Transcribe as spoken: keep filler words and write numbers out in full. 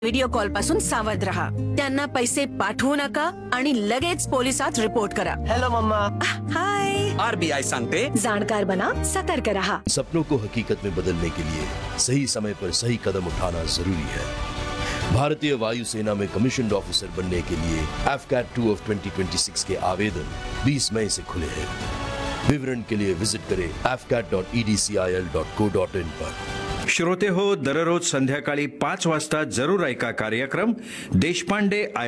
Video call पासून सावध रहा. त्यांना पैसे पाठवू नका आणि लगेच पोलिसात रिपोर्ट करा. Hello mamma. हाय. आरबीआई सांगते, जाणकार बना, सतर्क रहा. सपनों को हकीकत में बदलने के लिए सही समय पर सही कदम उठाना जरूरी है. भारतीय वायुसेना में कमीशन्ड ऑफिसर बनने के लिए F cat two of twenty twenty six के आवेदन बीस मई से खुले हैं. विवरण के लिए विजिट करें F cat dot E D C I L dot co dot in पर. श्रोते हो, दररोज संध्याकाळी पाच वाजता जरूर ऐका कार्यक्रम देशपांडे